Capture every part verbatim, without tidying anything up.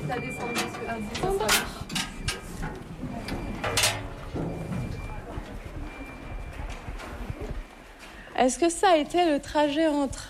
à descendre jusque lundi, ça sera lui. Est-ce que ça a été le trajet en train ?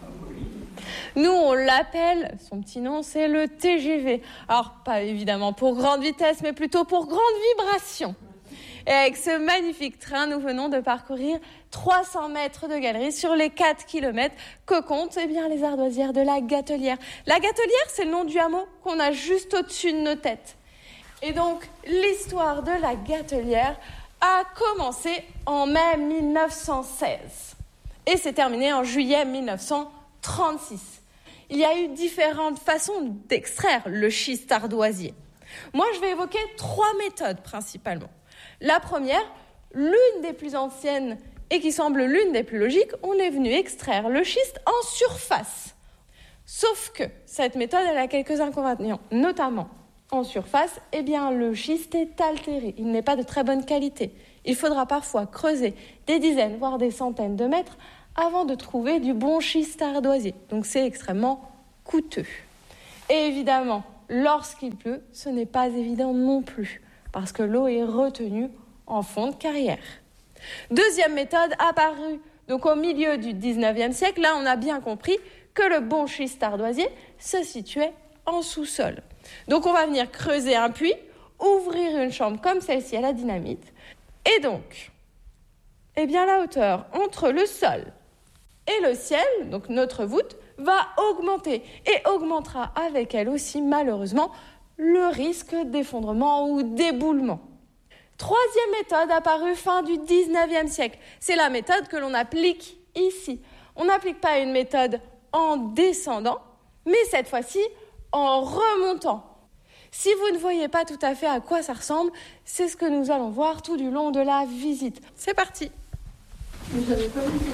Nous, on l'appelle, son petit nom, c'est le T G V. Alors, pas évidemment pour grande vitesse, mais plutôt pour grande vibration. Et avec ce magnifique train, nous venons de parcourir trois cents mètres de galerie sur les quatre kilomètres que comptent eh bien, les ardoisières de la Gatelière. La Gatelière, c'est le nom du hameau qu'on a juste au-dessus de nos têtes. Et donc, l'histoire de la Gatelière a commencé en mai mille neuf cent seize et s'est terminée en juillet mille neuf cent trente-six. Il y a eu différentes façons d'extraire le schiste ardoisier. Moi, je vais évoquer trois méthodes principalement. La première, l'une des plus anciennes et qui semble l'une des plus logiques, on est venu extraire le schiste en surface. Sauf que cette méthode, elle a quelques inconvénients, notamment en surface, eh bien, le schiste est altéré, il n'est pas de très bonne qualité. Il faudra parfois creuser des dizaines, voire des centaines de mètres avant de trouver du bon schiste ardoisier. Donc c'est extrêmement coûteux. Et évidemment, lorsqu'il pleut, ce n'est pas évident non plus, parce que l'eau est retenue en fond de carrière. Deuxième méthode apparue donc au milieu du dix-neuvième siècle. Là, on a bien compris que le bon schiste ardoisier se situait en sous-sol. Donc on va venir creuser un puits, ouvrir une chambre comme celle-ci à la dynamite, et donc, eh bien la hauteur entre le sol et le ciel, donc notre voûte, va augmenter et augmentera avec elle aussi malheureusement le risque d'effondrement ou d'éboulement. Troisième méthode apparue fin du dix-neuvième siècle, c'est la méthode que l'on applique ici. On n'applique pas une méthode en descendant, mais cette fois-ci en remontant. Si vous ne voyez pas tout à fait à quoi ça ressemble, c'est ce que nous allons voir tout du long de la visite. C'est parti. Mais j'avais pas vu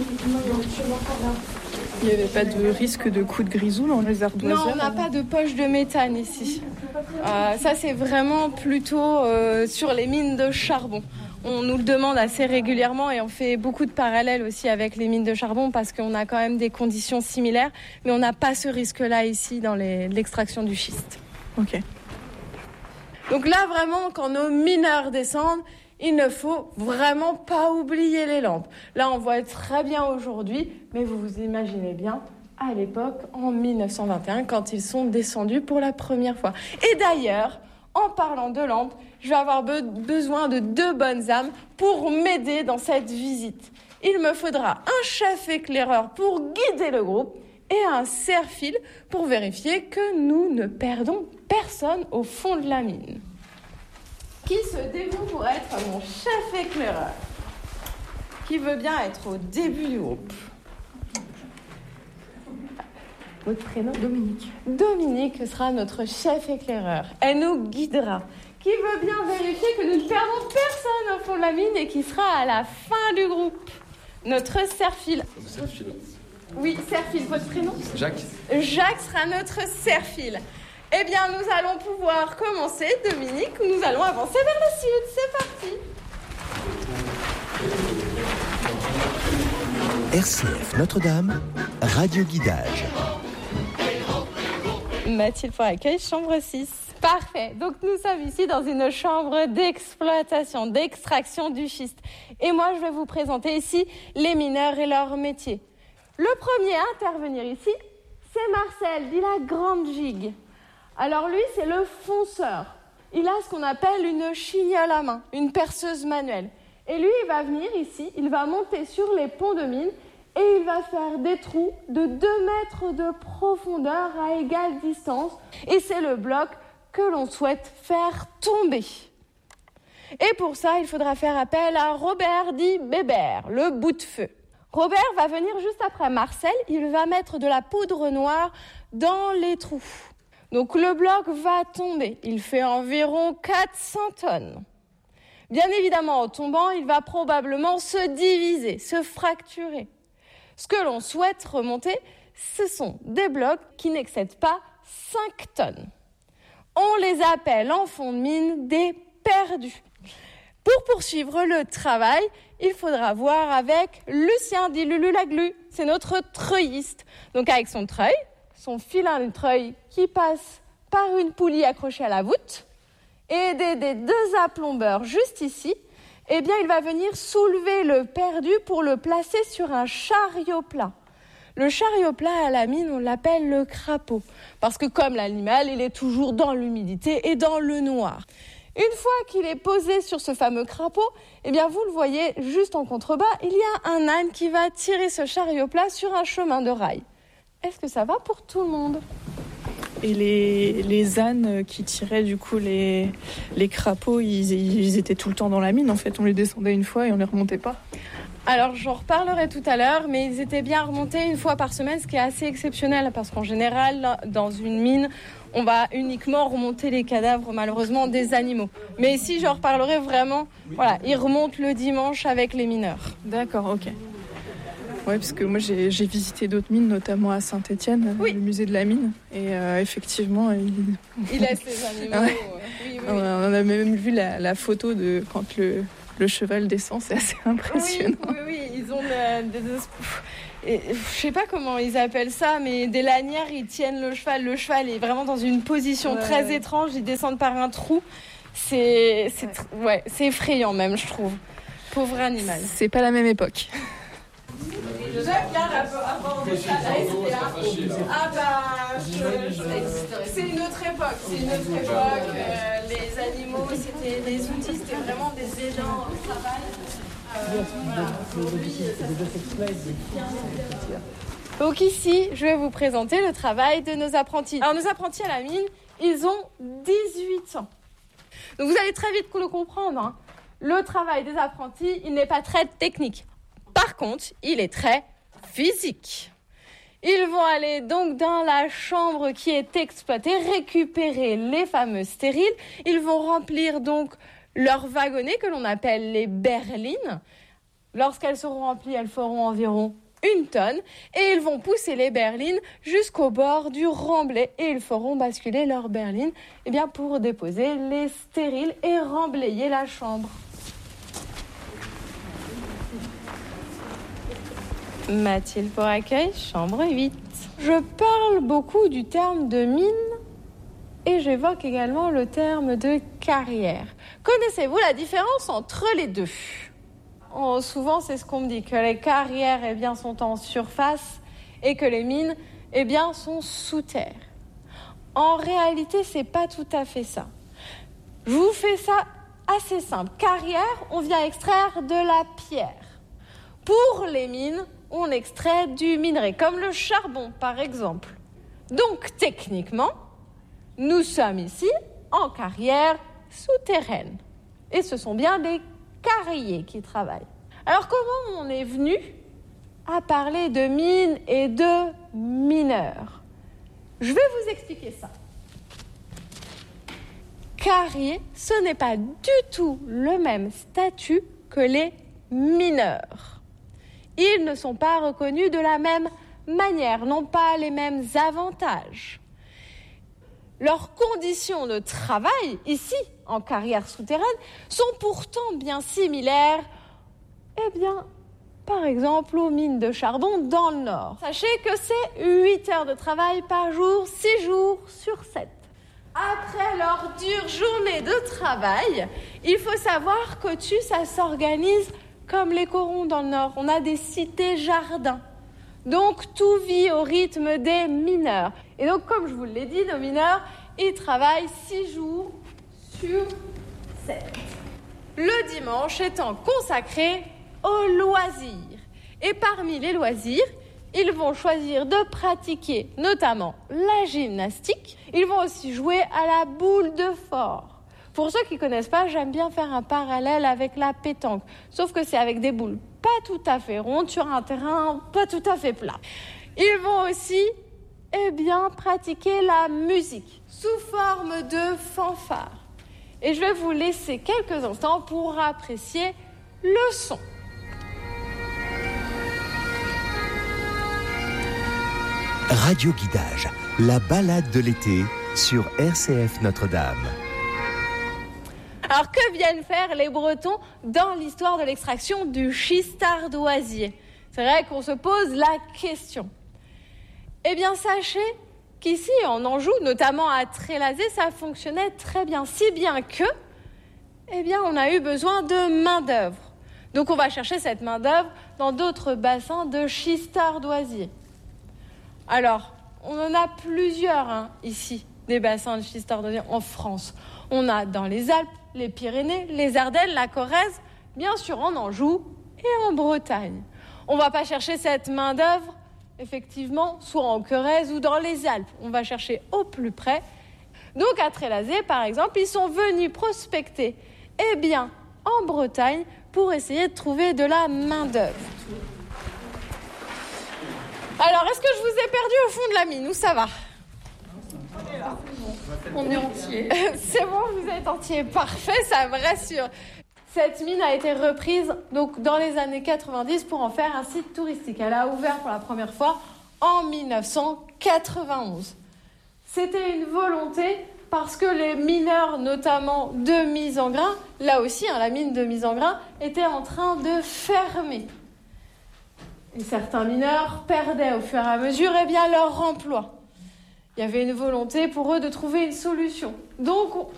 il n'y avait pas de risque de coup de grisou dans les ardoisières? Non, on n'a pas de poche de méthane ici. Euh, ça, c'est vraiment plutôt euh, sur les mines de charbon. On nous le demande assez régulièrement et on fait beaucoup de parallèles aussi avec les mines de charbon parce qu'on a quand même des conditions similaires, mais on n'a pas ce risque-là ici dans les, l'extraction du schiste. Ok. Donc là, vraiment, quand nos mineurs descendent, il ne faut vraiment pas oublier les lampes. Là, on voit très bien aujourd'hui, mais vous vous imaginez bien à l'époque, en dix-neuf cent vingt et un, quand ils sont descendus pour la première fois. Et d'ailleurs, en parlant de lampes, je vais avoir be- besoin de deux bonnes âmes pour m'aider dans cette visite. Il me faudra un chef éclaireur pour guider le groupe et un serre-fil pour vérifier que nous ne perdons personne au fond de la mine. Qui se dévoue pour être mon chef éclaireur? Qui veut bien être au début du groupe? Votre prénom? Dominique. Dominique sera notre chef éclaireur. Elle nous guidera. Qui veut bien vérifier que nous ne perdons personne au fond de la mine et qui sera à la fin du groupe? Notre serre-fil. Serre-fil. Oui, serre-fil. Votre prénom? Jacques. Jacques sera notre serre-fil. Eh bien, nous allons pouvoir commencer, Dominique, nous allons avancer vers le sud. C'est parti. R C F Notre-Dame, radio guidage. Mathilde pour l'accueil, chambre six. Parfait. Donc, nous sommes ici dans une chambre d'exploitation, d'extraction du schiste. Et moi, je vais vous présenter ici les mineurs et leur métier. Le premier à intervenir ici, c'est Marcel, dit la grande gigue. Alors lui, c'est le fonceur. Il a ce qu'on appelle une chignole à main, une perceuse manuelle. Et lui, il va venir ici, il va monter sur les ponts de mine et il va faire des trous de deux mètres de profondeur à égale distance. Et c'est le bloc que l'on souhaite faire tomber. Et pour ça, il faudra faire appel à Robert dit Bébert, le bout de feu. Robert va venir juste après Marcel, il va mettre de la poudre noire dans les trous. Donc le bloc va tomber, il fait environ quatre cents tonnes. Bien évidemment, en tombant, il va probablement se diviser, se fracturer. Ce que l'on souhaite remonter, ce sont des blocs qui n'excèdent pas cinq tonnes. On les appelle en fond de mine des perdus. Pour poursuivre le travail, il faudra voir avec Lucien dit Lulu la glu, c'est notre treuilliste. Donc avec son treuil, son filin de treuil qui passe par une poulie accrochée à la voûte, et aidé des deux aplombeurs juste ici, eh bien, il va venir soulever le perdu pour le placer sur un chariot plat. Le chariot plat à la mine, on l'appelle le crapaud, parce que comme l'animal, il est toujours dans l'humidité et dans le noir. Une fois qu'il est posé sur ce fameux crapaud, eh bien, vous le voyez juste en contrebas, il y a un âne qui va tirer ce chariot plat sur un chemin de rail. Est-ce que ça va pour tout le monde ? Et les, les ânes qui tiraient du coup les, les crapauds, ils, ils étaient tout le temps dans la mine en fait. On les descendait une fois et on les remontait pas. Alors j'en reparlerai tout à l'heure, mais ils étaient bien remontés une fois par semaine, ce qui est assez exceptionnel parce qu'en général, dans une mine, on va uniquement remonter les cadavres malheureusement des animaux. Mais ici, j'en reparlerai vraiment. Voilà, ils remontent le dimanche avec les mineurs. D'accord, ok. Ouais, parce que moi j'ai, j'ai visité d'autres mines, notamment à Saint-Étienne, oui. Le musée de la mine. Et euh, effectivement, il... il laisse les animaux. Ouais. Oui, oui, oui. On a même vu la, la photo de quand le, le cheval descend, c'est assez impressionnant. Oui, oui, oui. Ils ont de, de, de, et, je sais pas comment ils appellent ça, mais des lanières, ils tiennent le cheval. Le cheval est vraiment dans une position ouais, très ouais. étrange. Ils descendent par un trou. C'est, c'est, ouais. Ouais, c'est effrayant même, je trouve. Pauvre animal. C'est pas la même époque. J'aime bien aborder ça, la S P A. Ah bah, je, je, c'est une autre époque, c'est une autre époque. Euh, les animaux, c'était des outils, c'était vraiment des aidants au travail. Euh, voilà. Aujourd'hui, ça... Donc ici, je vais vous présenter le travail de nos apprentis. Alors nos apprentis à la mine, ils ont dix-huit ans. Donc vous allez très vite le comprendre. Hein. Le travail des apprentis, il n'est pas très technique. Par contre, il est très physique. Ils vont aller donc dans la chambre qui est exploitée, récupérer les fameux stériles. Ils vont remplir donc leurs wagonnets que l'on appelle les berlines. Lorsqu'elles seront remplies, elles feront environ une tonne. Et ils vont pousser les berlines jusqu'au bord du remblai. Et ils feront basculer leurs berlines eh bien, pour déposer les stériles et remblayer la chambre. Mathilde pour accueil, chambre huit. Je parle beaucoup du terme de mine et j'évoque également le terme de carrière. Connaissez-vous la différence entre les deux ? Oh, souvent, c'est ce qu'on me dit, que les carrières eh bien, sont en surface et que les mines eh bien, sont sous terre. En réalité, c'est pas tout à fait ça. Je vous fais ça assez simple. Carrière, on vient extraire de la pierre. Pour les mines, on extrait du minerai, comme le charbon par exemple. Donc techniquement, nous sommes ici en carrière souterraine. Et ce sont bien des carriers qui travaillent. Alors comment on est venu à parler de mines et de mineurs ? Je vais vous expliquer ça. Carrier, ce n'est pas du tout le même statut que les mineurs. Ils ne sont pas reconnus de la même manière, n'ont pas les mêmes avantages. Leurs conditions de travail, ici, en carrière souterraine, sont pourtant bien similaires, eh bien, par exemple, aux mines de charbon dans le Nord. Sachez que c'est huit heures de travail par jour, six jours sur sept. Après leur dure journée de travail, il faut savoir qu'au dessus, ça s'organise comme les corons dans le Nord, on a des cités-jardins. Donc, tout vit au rythme des mineurs. Et donc, comme je vous l'ai dit, nos mineurs, ils travaillent six jours sur sept. Le dimanche étant consacré aux loisirs. Et parmi les loisirs, ils vont choisir de pratiquer notamment la gymnastique. Ils vont aussi jouer à la boule de phare. Pour ceux qui ne connaissent pas, j'aime bien faire un parallèle avec la pétanque. Sauf que c'est avec des boules pas tout à fait rondes sur un terrain pas tout à fait plat. Ils vont aussi eh bien, pratiquer la musique sous forme de fanfare. Et je vais vous laisser quelques instants pour apprécier le son. Radio Guidage, la balade de l'été sur R C F Notre-Dame. Alors, que viennent faire les Bretons dans l'histoire de l'extraction du schiste ardoisier ? C'est vrai qu'on se pose la question. Eh bien, sachez qu'ici, en Anjou, notamment à Trélazé, ça fonctionnait très bien. Si bien que, eh bien, on a eu besoin de main-d'œuvre. Donc, on va chercher cette main-d'œuvre dans d'autres bassins de schistardoisier. Alors, on en a plusieurs hein, ici, des bassins de schistardoisier en France. On a dans les Alpes, les Pyrénées, les Ardennes, la Corrèze, bien sûr en Anjou et en Bretagne. On ne va pas chercher cette main-d'œuvre, effectivement, soit en Corrèze ou dans les Alpes. On va chercher au plus près. Donc, à Trélazé, par exemple, ils sont venus prospecter, eh bien, en Bretagne, pour essayer de trouver de la main-d'œuvre. Alors, est-ce que je vous ai perdu au fond de la mine ou ça va ? On est là. On est entier. C'est bon, vous êtes entier. Parfait, ça me rassure. Cette mine a été reprise donc, dans les années quatre-vingt-dix pour en faire un site touristique. Elle a ouvert pour la première fois en dix-neuf cent quatre-vingt-onze. C'était une volonté parce que les mineurs, notamment de mise en grain, là aussi, hein, la mine de mise en grain, était en train de fermer. Et certains mineurs perdaient au fur et à mesure eh bien, leur emploi. Il y avait une volonté pour eux de trouver une solution. Donc,